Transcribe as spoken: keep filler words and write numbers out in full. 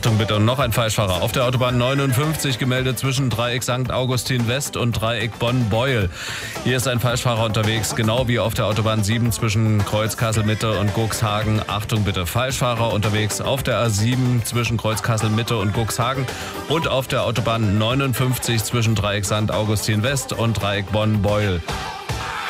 Achtung bitte, und noch ein Falschfahrer. Auf der Autobahn neunundfünfzig gemeldet zwischen Dreieck Sankt Augustin West und Dreieck Bonn-Beuel. Hier ist ein Falschfahrer unterwegs, genau wie auf der Autobahn sieben zwischen Kreuz Kassel Mitte und Cuxhagen. Achtung bitte, Falschfahrer unterwegs auf der A sieben zwischen Kreuz Kassel Mitte und Cuxhagen und auf der Autobahn neunundfünfzig zwischen Dreieck Sankt Augustin West und Dreieck Bonn-Beuel.